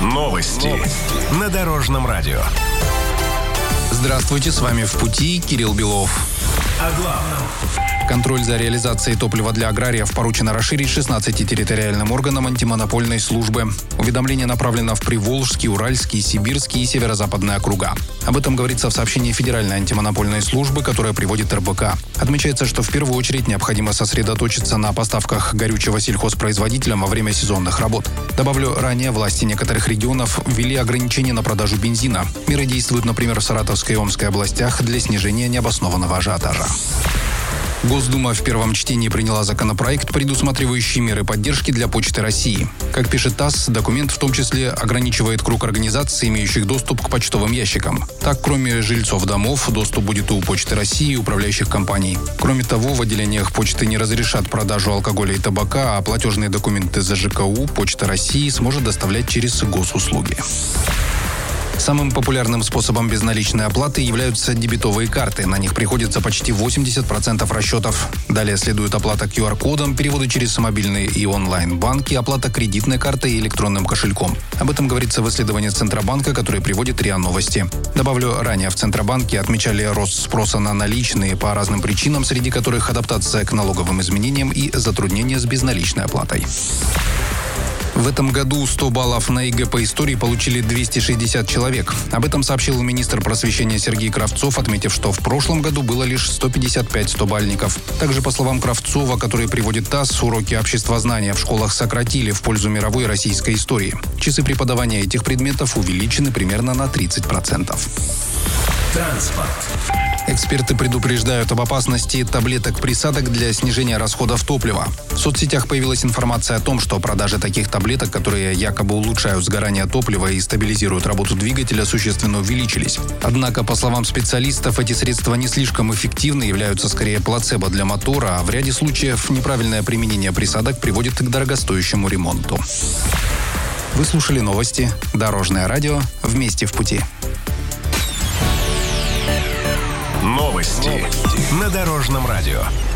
Новости на Дорожном радио. Здравствуйте, с вами «В пути» Кирилл Белов. О главном. Контроль за реализацией топлива для аграриев поручено расширить 16 территориальным органам антимонопольной службы. Уведомление направлено в Приволжский, Уральский, Сибирский и Северо-Западные округа. Об этом говорится в сообщении Федеральной антимонопольной службы, которое приводит РБК. Отмечается, что в первую очередь необходимо сосредоточиться на поставках горючего сельхозпроизводителям во время сезонных работ. Добавлю, ранее власти некоторых регионов ввели ограничения на продажу бензина. Меры действуют, например, в Саратовской и Омской областях для снижения необоснованного ажиотажа. Госдума в первом чтении приняла законопроект, предусматривающий меры поддержки для Почты России. Как пишет ТАСС, документ в том числе ограничивает круг организаций, имеющих доступ к почтовым ящикам. Так, кроме жильцов домов, доступ будет у Почты России и управляющих компаний. Кроме того, в отделениях почты не разрешат продажу алкоголя и табака, а платежные документы за ЖКУ Почта России сможет доставлять через госуслуги. Самым популярным способом безналичной оплаты являются дебетовые карты. На них приходится почти 80% расчетов. Далее следует оплата QR-кодом, переводы через мобильные и онлайн-банки, оплата кредитной картой и электронным кошельком. Об этом говорится в исследовании Центробанка, которое приводит РИА Новости. Добавлю, ранее в Центробанке отмечали рост спроса на наличные по разным причинам, среди которых адаптация к налоговым изменениям и затруднения с безналичной оплатой. В этом году 100 баллов на ЕГЭ по истории получили 260 человек. Об этом сообщил министр просвещения Сергей Кравцов, отметив, что в прошлом году было лишь 155 100-бальников. Также, по словам Кравцова, который приводит ТАСС, уроки обществознания в школах сократили в пользу мировой и российской истории. Часы преподавания этих предметов увеличены примерно на 30%. Транспорт. Эксперты предупреждают об опасности таблеток-присадок для снижения расходов топлива. В соцсетях появилась информация о том, что продажи таких таблеток, которые якобы улучшают сгорание топлива и стабилизируют работу двигателя, существенно увеличились. Однако, по словам специалистов, эти средства не слишком эффективны, являются скорее плацебо для мотора, а в ряде случаев неправильное применение присадок приводит к дорогостоящему ремонту. Вы слушали новости Дорожное радио. Вместе в пути. Новости на Дорожном радио.